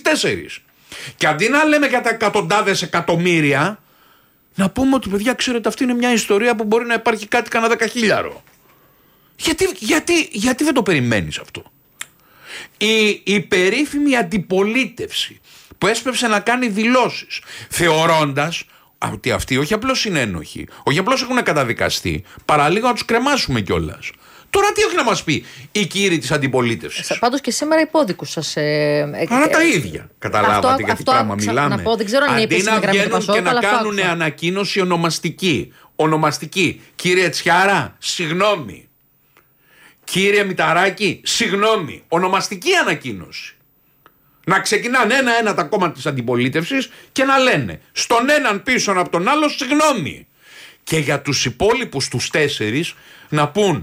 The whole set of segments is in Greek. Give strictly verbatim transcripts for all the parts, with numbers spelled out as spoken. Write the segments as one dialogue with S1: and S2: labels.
S1: τέσσερις. Και αντί να λέμε για τα εκατοντάδες εκατομμύρια, να πούμε ότι παιδιά, ξέρετε, αυτή είναι μια ιστορία που μπορεί να υπάρχει κάτι κανένα δεκαχίλιαρο. Γιατί, γιατί, γιατί δεν το περιμένεις αυτό? Η, η περίφημη αντιπολίτευση που έσπευσε να κάνει δηλώσεις θεωρώντας ότι αυτοί όχι απλώς είναι ένοχοι, όχι απλώς έχουν καταδικαστεί, παραλίγο να τους κρεμάσουμε κιόλας. Τώρα τι έχει να μας πει η κύριη της αντιπολίτευσης?
S2: Πάντως και σήμερα υπόδικους σας. Ε,
S1: Άρα τα ίδια. Καταλάβατε αυτό, για τι πράγμα
S2: ξα,
S1: μιλάμε?
S2: Να πω, δεν ξέρω αν είναι
S1: Αντί να βγαίνουν και να κάνουν ανακοίνωση ονομαστική. Ονομαστική. Κύριε Τσιάρα, συγγνώμη. Κύριε Μηταράκη, συγγνώμη. Ονομαστική ανακοίνωση. Να ξεκινάνε ένα-ένα τα κόμματα της αντιπολίτευσης και να λένε στον έναν πίσω από τον άλλο συγγνώμη. Και για τους υπόλοιπους τους τέσσερις να πούν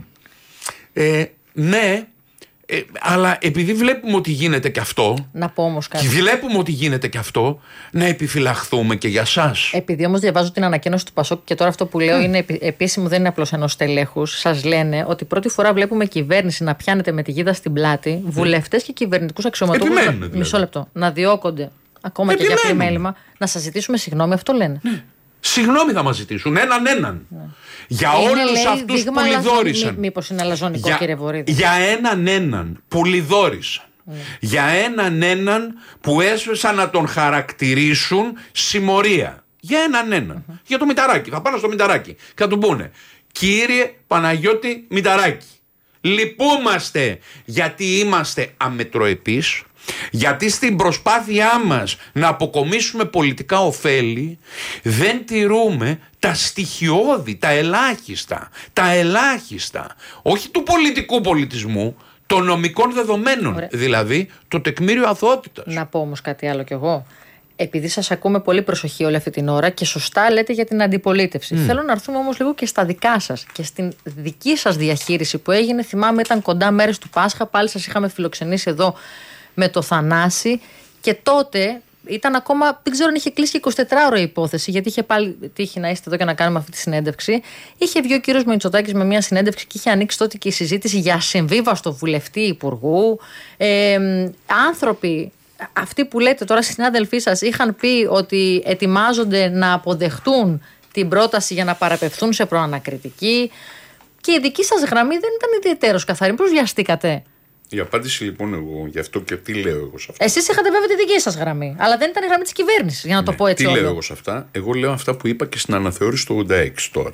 S1: ε, ναι, ε, αλλά επειδή βλέπουμε ότι γίνεται και αυτό,
S2: να πω όμως κάτι.
S1: Βλέπουμε ότι γίνεται και αυτό, να επιφυλαχθούμε και για σας.
S2: Επειδή όμως διαβάζω την ανακοίνωση του Πασόκ και τώρα αυτό που λέω mm. είναι επίσημο, δεν είναι απλώς ενός τελέχους. Σας λένε ότι πρώτη φορά βλέπουμε κυβέρνηση να πιάνεται με τη γίδα στην πλάτη, mm. βουλευτές και κυβερνητικούς αξιωματούχους. Δηλαδή. Μισό λεπτό. Να διώκονται ακόμα Επιμένουν. Και για πλημέλημα. Να σας ζητήσουμε συγγνώμη, αυτό λένε.
S1: Mm. Συγγνώμη θα μας ζητήσουν, έναν έναν. Mm. Για είναι, όλους λέει, αυτούς που λιδόρισαν.
S2: Μή, μήπως είναι αλαζονικό, κύριε Βορίδη?
S1: Για έναν έναν που λιδόρισαν. Mm. Για έναν έναν που έσπευσαν να τον χαρακτηρίσουν συμμορία. Για έναν έναν. Mm-hmm. Για το Μηταράκη. Θα πάνε στο Μηταράκη και θα του πούνε: κύριε Παναγιώτη Μηταράκη, λυπούμαστε γιατί είμαστε αμετροεπείς, γιατί στην προσπάθειά μας να αποκομίσουμε πολιτικά ωφέλη δεν τηρούμε τα στοιχειώδη, τα ελάχιστα, τα ελάχιστα, όχι του πολιτικού πολιτισμού, των νομικών δεδομένων. Ωραία. Δηλαδή το τεκμήριο αθωότητας.
S2: Να πω όμως κάτι άλλο κι εγώ. Επειδή σας ακούμε πολύ προσοχή όλη αυτή την ώρα και σωστά λέτε για την αντιπολίτευση. Mm. Θέλω να έρθουμε όμως λίγο και στα δικά σας και στην δική σας διαχείριση που έγινε. Θυμάμαι, ήταν κοντά μέρες του Πάσχα, πάλι σας είχαμε φιλοξενήσει εδώ με το Θανάση και τότε ήταν ακόμα, δεν ξέρω αν είχε κλείσει και εικοσιτετράωρο η υπόθεση, γιατί είχε πάλι τύχει να είστε εδώ και να κάνουμε αυτή τη συνέντευξη. Είχε βγει ο κύριος Μητσοτάκης με μια συνέντευξη και είχε ανοίξει τότε και η συζήτηση για συμβίβαστο βουλευτή υπουργού. Ε, άνθρωποι, αυτοί που λέτε τώρα, συνάδελφοί σας, είχαν πει ότι ετοιμάζονται να αποδεχτούν την πρόταση για να παραπευθούν σε προανακριτική. Και η δική σας γραμμή δεν ήταν ιδιαιτέρως καθαρή. Πώς βιαστήκατε?
S1: Η απάντηση λοιπόν εγώ γι' αυτό και τι λέω εγώ σε αυτά.
S2: Εσείς είχατε βέβαια τη δική σας γραμμή, αλλά δεν ήταν η γραμμή της κυβέρνησης, για να ναι, το πω έτσι.
S1: Τι
S2: όλο.
S1: λέω εγώ σε αυτά? Εγώ λέω αυτά που είπα και στην αναθεώρηση του ογδόντα έξι τώρα.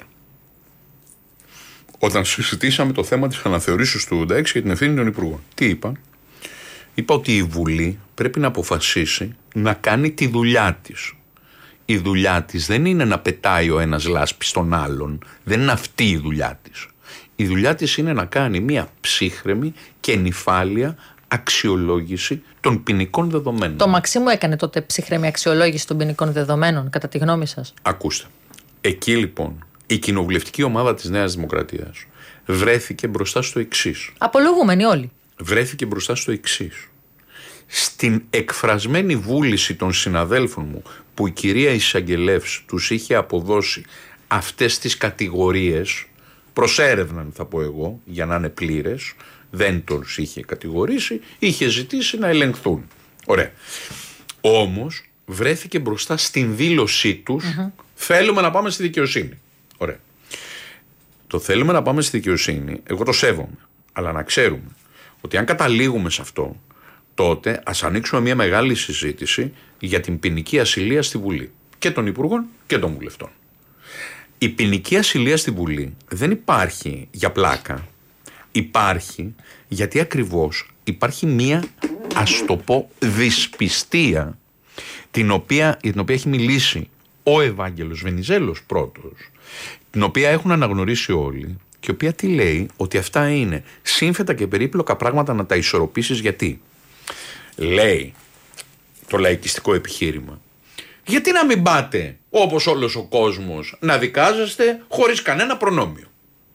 S1: Όταν συζητήσαμε το θέμα της αναθεωρήσεως του ογδόντα έξι για την ευθύνη των υπουργών. Τι είπα? Είπα ότι η Βουλή πρέπει να αποφασίσει να κάνει τη δουλειά της. Η δουλειά της δεν είναι να πετάει ο ένας λάσπη στον άλλον. Δεν είναι αυτή η δουλειά της. Η δουλειά της είναι να κάνει μια ψύχρεμη και νυφάλια αξιολόγηση των ποινικών δεδομένων.
S2: Το Μαξίμου έκανε τότε ψύχρεμη αξιολόγηση των ποινικών δεδομένων, κατά τη γνώμη σας?
S1: Ακούστε. Εκεί λοιπόν η κοινοβουλευτική ομάδα της Νέας Δημοκρατίας βρέθηκε μπροστά στο εξής.
S2: Απολογούμενοι όλοι.
S1: Βρέθηκε μπροστά στο εξής. Στην εκφρασμένη βούληση των συναδέλφων μου που η κυρία Εισαγγελεύς τους είχε αποδώσει αυτές τις κατηγορίες, προσέρευναν θα πω εγώ για να είναι πλήρες, δεν τους είχε κατηγορήσει, είχε ζητήσει να ελεγχθούν. Ωραία. Όμως βρέθηκε μπροστά στην δήλωσή τους mm-hmm. θέλουμε να πάμε στη δικαιοσύνη. Ωραία. Το θέλουμε να πάμε στη δικαιοσύνη, εγώ το σέβομαι, αλλά να ξέρουμε ότι αν καταλήγουμε σε αυτό, τότε ας ανοίξουμε μια μεγάλη συζήτηση για την ποινική ασυλία στη Βουλή και των Υπουργών και των Βουλευτών. Η ποινική ασυλία στη Βουλή δεν υπάρχει για πλάκα. Υπάρχει γιατί ακριβώς υπάρχει μία, ας το πω, δυσπιστία την οποία, την οποία έχει μιλήσει ο Ευάγγελος Βενιζέλος πρώτος, την οποία έχουν αναγνωρίσει όλοι και η οποία τι λέει? Ότι αυτά είναι σύνθετα και περίπλοκα πράγματα να τα ισορροπήσεις. Γιατί? Λέει το λαϊκιστικό επιχείρημα. Γιατί να μην πάτε όπως όλος ο κόσμος να δικάζεστε χωρίς κανένα προνόμιο?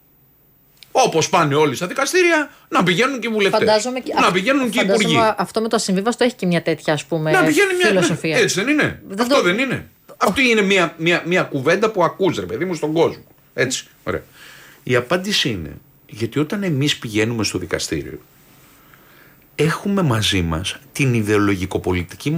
S1: Όπως πάνε όλοι στα δικαστήρια, να πηγαίνουν και οι βουλευτές.
S2: Φαντάζομαι,
S1: να πηγαίνουν και οι υπουργοί.
S2: Αυτό με το ασυμβίβαστο έχει και μια τέτοια, ας πούμε,
S1: να πηγαίνει μια
S2: φιλοσοφία.
S1: Έτσι δεν είναι? Δεν αυτό το... δεν είναι? Oh. Αυτή είναι μια, μια, μια κουβέντα που ακούς, ρε παιδί μου, στον κόσμο. Έτσι. Ωραία. Η απάντηση είναι γιατί όταν εμείς πηγαίνουμε στο δικαστήριο, έχουμε μαζί μας την ιδεολογικοπολιτική